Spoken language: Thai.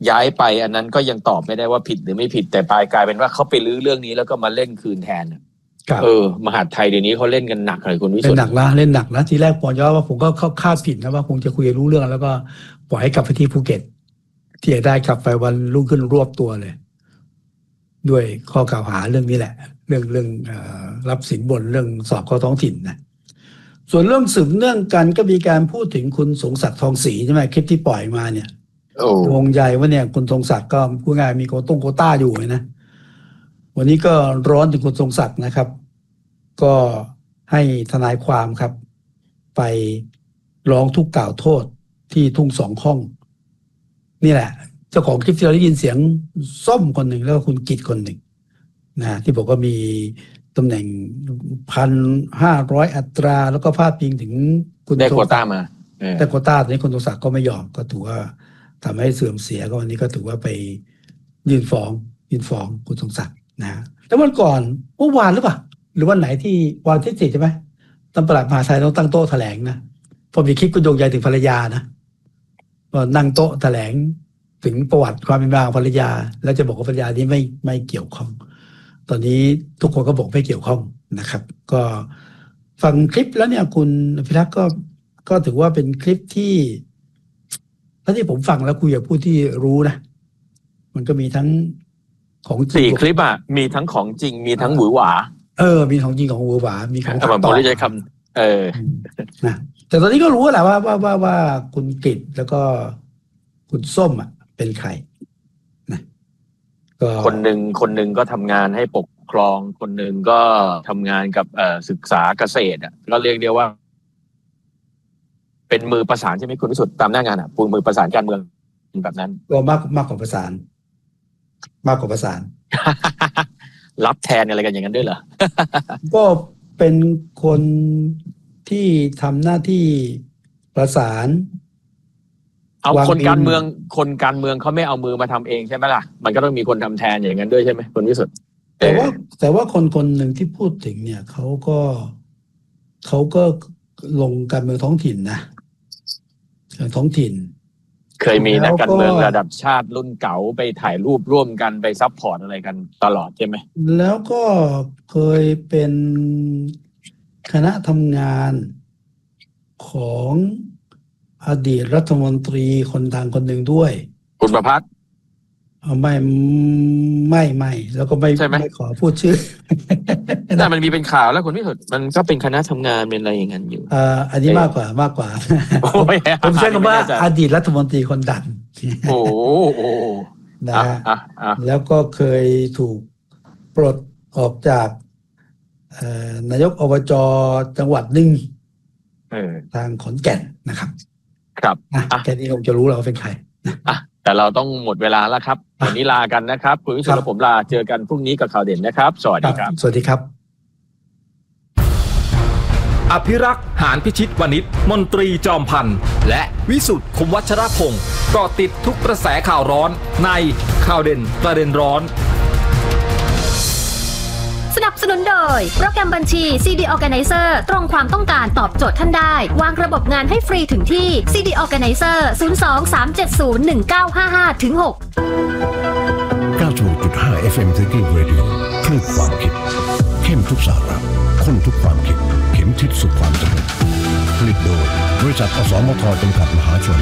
ย้ายไปอันนั้นก็ยังตอบไม่ได้ว่าผิดหรือไม่ผิดแต่กลายเป็นว่าเขาไปลื้อเรื่องนี้แล้วก็มาเล่นคืนแทนมหาดไทยเดี๋ยวนี้เขาเล่นกันหนักเลยคุณวิสุทธิ์เล่นหนักนะทีแรกปอนย้อนว่าผมก็คาดผิดนะว่าคงจะคุยรู้เรื่องแล้วก็ปล่อยให้กลับไปที่ภูเก็ตที่ได้กลับไปวันรุ่งขึ้นรวบตัวเลยด้วยข้อกล่าวหาเรื่องนี้แหละเรื่องรับสินบนเรื่องสอบเข้าท้องถิ่นนะส่วนเรื่องสืบเนื่องกันก็มีการพูดถึงคุณสงศักดิ์ทองศรีใช่ไหมคลิปที่ปล่อยมาเนี่ยวงใหญ่ว่าเนี่ยคุณสงศักดิ์ก็พูดง่ายมีโควต้าอยู่นะวันนี้ก็ร้อนถึงคุณสงศักดิ์นะครับก็ให้ทนายความครับไปร้องทุกข์กล่าวโทษที่ทุ่งสองห้องนี่แหละเจ้าของคลิปที่เราได้ยินเสียงส้มคนหนึ่งแล้วก็คุณกิตคนหนึ่งนะที่บอกว่ามีตำแหน่ง 1,500 อัตราแล้วก็พาดพิงถึงคุณได้โควต้ามาแต่โควต้าตอนนี้คุณสงศักดิ์ก็ไม่ยอมก็ถือว่าทำให้เสื่อมเสียก็วันนี้ก็ถือว่าไปยื่นฟ้องคุณสงศักดิ์นะแล้ววันก่อนเมื่อวานหรือเปล่าหรือวันไหนที่วันที่10ใช่ไหมตำรวจมหาไทยต้องตั้งโต๊ะแถลงนะพอมีคลิปก็โยงใยถึงภรรยานะก็นั่งโต๊ะแถลงถึงประวัติความเป็นมาของภรรยาแล้วจะบอกว่าภรรยานี้ไม่เกี่ยวข้องตอนนี้ทุกคนก็บอกไม่เกี่ยวข้องนะครับก็ฟังคลิปแล้วเนี่ยคุณพิทักษ์ก็ถือว่าเป็นคลิปที่ถ้าที่ผมฟังแล้วคุยกับผู้ที่รู้นะมันก็มีทั้งของจริง 4 คลิปอ่ะมีทั้งของจริงมีทั้งหวือหวามีของจริงของหวือหวามีของตัดต่อใช้คำนะแต่ตอนนี้ก็รู้แหละว่าคุณกฤษแล้วก็คุณส้มอ่ะเป็นใครนะก็คนหนึ่งก็ทำงานให้ปกครองคนหนึ่งก็ทำงานกับศึกษาเกษตรอ่ะก็เรียกได้ว่าเป็นมือประสานใช่ไหมคุณวิสุทธิ์ตามหน้างานอ่ะมือประสานการเมืองแบบนั้นก็มากกว่าประสานรับแทนอะไรกันอย่างนั้นด้วยเหรอก็เป็นคนที่ทำหน้าที่ประสานเอาคนการเมืองเขาไม่เอามือมาทำเองใช่ไหมล่ะมันก็ต้องมีคนทำแทนอย่างนั้นด้วยใช่ไหมคุณวิสุทธิ์แต่ว่าคนหนึ่งที่พูดถึงเนี่ยเขาก็ลงการเมืองท้องถิ่นนะท้องถิ่นเคยมีนักการเมืองระดับชาติรุ่นเก่าไปถ่ายรูปร่วมกันไปซัพพอร์ตอะไรกันตลอดใช่ไหมแล้วก็เคยเป็นคณะทำงานของอดีตรัฐมนตรีคนดังคนหนึ่งด้วยคุณประภัสไม่แล้วก็ไม่ขอพูดชื่อแต่มันมีเป็นข่าวแล้วคุณวิสุทธิ์มันก็เป็นคณะทำงานเป็นอะไรอย่างนั้นอยู่อันนี้มากกว่าผมใช้คำว่าอดีตรัฐมนตรีคนดังโอ้นะแล้วก็เคยถูกปลดออกจากนายกอบจจังหวัดหนึ่งทางขอนแก่นนะครับแค่นี้คงจะรู้แล้วว่าเป็นใครแต่เราต้องหมดเวลาแล้วครับวันนี้ลากันนะครับคุณวิสุทธิ์และผมลาเจอกันพรุ่งนี้กับข่าวเด่นนะครับสวัสดีครับสวัสดีครับอภิรักษ์หานพิชิตวณิชมนตรีจอมพันธ์และวิสุทธิ์คมวัชรพงศ์เกาะติดทุกกระแสข่าวร้อนในข่าวเด่นประเด็นร้อนสนับสนุนโดยโปรแกรมบัญชี CD Organizer ตรงความต้องการตอบโจทย์ท่านได้วางระบบงานให้ฟรีถึงที่ CD Organizer 02-370-1955-6 96.5 FM Thinking Radio คลื่นความคิดเข้มทุกสาระข้นทุกความคิดเข็มทิศสู่ความสำเร็จผลิตโดยบริษัทอสมทจำกัดมหาชน